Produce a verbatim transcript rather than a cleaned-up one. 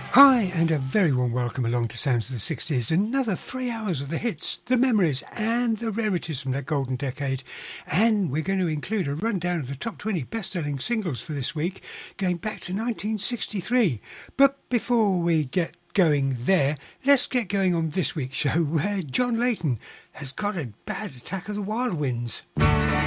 Hi, and a very warm welcome along to Sounds of the sixties. Another three hours of the hits, the memories, and the rarities from that golden decade. And we're going to include a rundown of the top twenty best-selling singles for this week, going back to nineteen sixty-three. But before we get going there, let's get going on this week's show, where John Leyton has got a bad attack of the wild winds.